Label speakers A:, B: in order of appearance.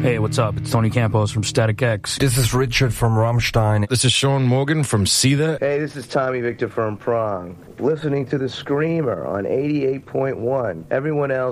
A: Hey, what's up? It's Tony Campos from Static X.
B: This is Richard from Rammstein.
C: This is Sean Morgan from Seether.
D: Hey, this is Tommy Victor from Prong. Listening to The Screamer on 88.1. Everyone else